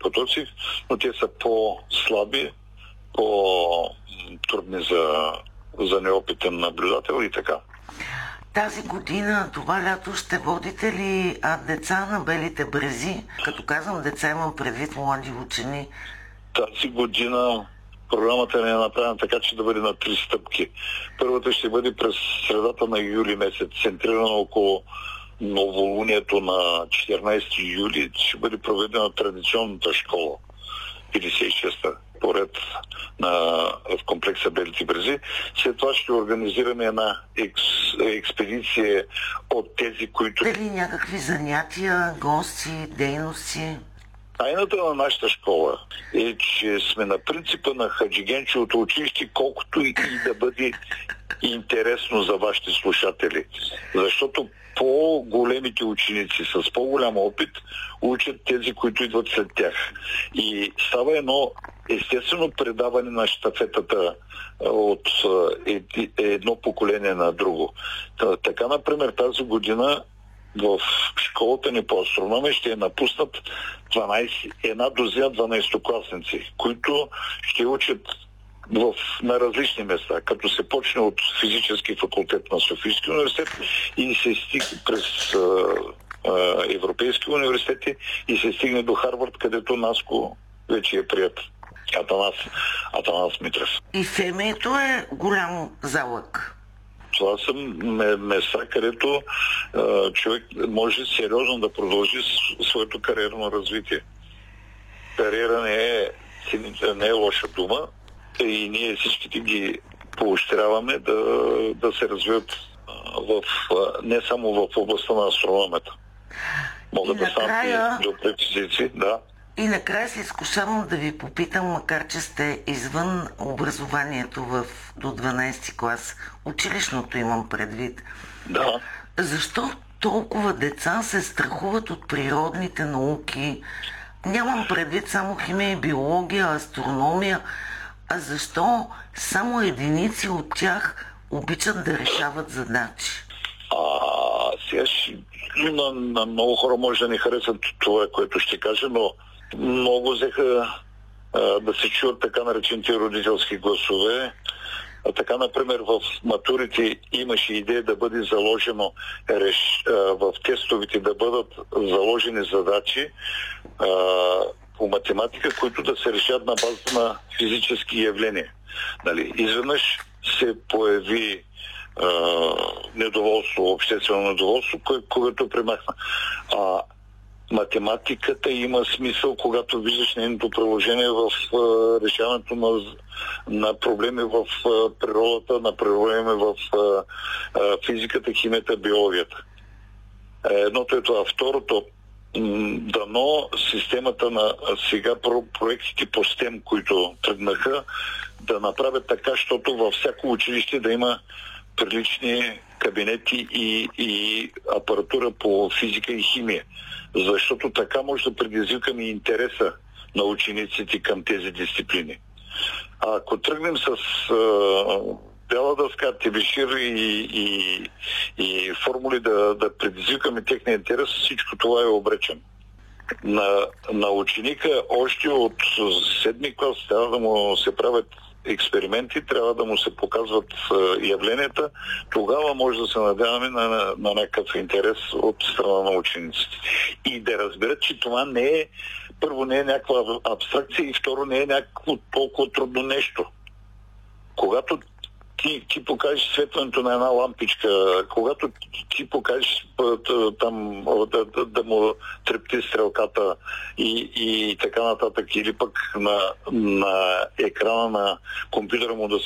потоци, но те са по-слаби, по-трудни за неопитен наблюдател и така. Тази година, това лято, ще водите ли деца на Белите брези? Като казвам деца, имам предвид млади учени. Тази година програмата не е направена така, че да бъде на 3 стъпки. Първата ще бъде през средата на юли месец, центрирана около новолунието на 14 юли. Ще бъде проведена традиционната школа, 56-та, поред в комплекса Белите брези. След това ще организираме една експедиция от тези, които... Дали някакви занятия, гости, дейности? Тайната на нашата школа е, че сме на принципа на Хаджигенчевото училище, колкото и да бъде интересно за вашите слушатели. Защото по-големите ученици с по-голям опит учат тези, които идват след тях. И става едно естествено предаване на щафетата от едно поколение на друго. Така, например, тази година в школата ни по астрономия ще напуснат една дозина 12-класници, които ще учат на различни места, като се почне от физически факултет на Софийския университет и се стигне през Европейски университети и се стигне до Харвард, където Наско вече е прият. Атанас Митрев. И ФМИ-то е голям залък. Това са места, където човек може сериозно да продължи своето кариерно развитие. Кариера не е лоша дума и ние всичките ги поощряваме да се развиват не само в областта на астрономията. Могат да станат и добри физици, да. И накрая се изкушавам да ви попитам, макар че сте извън образованието до 12 клас, училищното имам предвид. Да. Защо толкова деца се страхуват от природните науки? Нямам предвид само химия и биология, астрономия, а защо само единици от тях обичат да решават задачи? Сега на много хора може да не харесат това, което ще кажа, но много взеха да се чуят така наречените родителски гласове. Така, например, в матурите имаше идея да бъде заложено в тестовете да бъдат заложени задачи по математика, които да се решат на базата на физически явления. Нали? Изведнъж се появи недоволство, обществено недоволство, което премахна. Математиката има смисъл, когато виждаш нейното приложение в решаването на проблеми в природата, на проблеми в физиката, химията, биологията. Едното е това. Второто, дано системата на сега проектите по STEM, които тръгнаха, да направят така, защото във всяко училище да има прилични кабинети и апаратура по физика и химия. Защото така може да предизвикаме интереса на учениците към тези дисциплини. А ако тръгнем с бяла дъска, тебешир и формули да предизвикаме техния интерес, всичко това е обречено. На ученика още от 7-ми клас трябва да му се правят експерименти, трябва да му се показват явленията, тогава може да се надяваме на някакъв интерес от страна на учениците. И да разберат, че това първо не е някаква абстракция и второ не е някакво толкова трудно нещо. Когато ти покажеш светването на една лампичка, когато ти покажеш там да му трепти стрелката и така нататък, или пък на екрана на компютъра му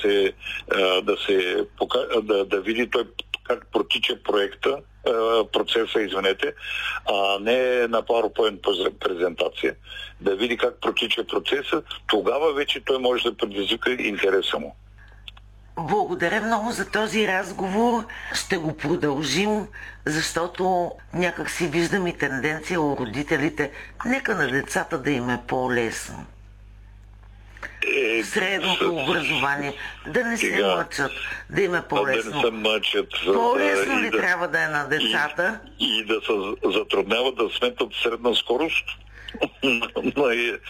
да види той как протича процеса, а не на PowerPoint презентация. Да види как протича процеса, тогава вече той може да предизвика интереса му. Благодаря много за този разговор. Ще го продължим, защото някак си виждам и тенденция у родителите. Нека на децата да им е по-лесно. Средното образование. Да не се мъчат, да им е по-лесно. Да не се мъчат. По-лесно ли трябва да е на децата? И да се затрудняват да сметат средна скорост.